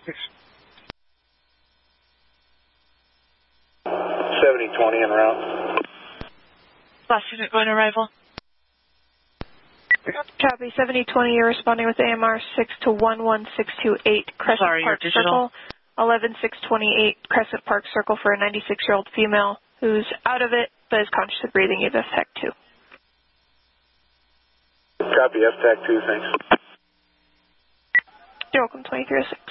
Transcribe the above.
7020 en route. Last unit going arrival. Copy, 7020, you're responding with AMR 6 to 11628, Crescent Park Circle, 11628, Crescent Park Circle for a 96-year-old female who's out of it but is conscious of breathing. You have FTAC 2. Copy, FTAC 2, thanks. You're welcome, 2306.